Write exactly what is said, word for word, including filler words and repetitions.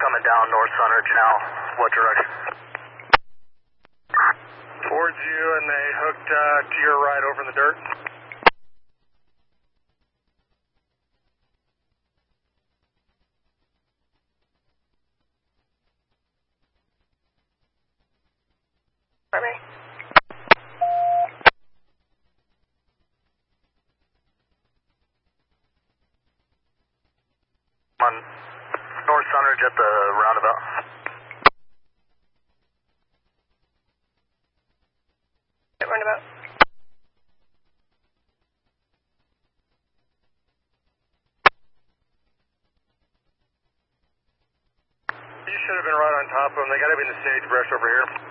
coming down North Sunridge now. What direction? Towards you, and they hooked uh, to your right over in the dirt. For me. On North Sunridge at the roundabout. At roundabout. You should have been right on top of them. They got to be in the sagebrush over here.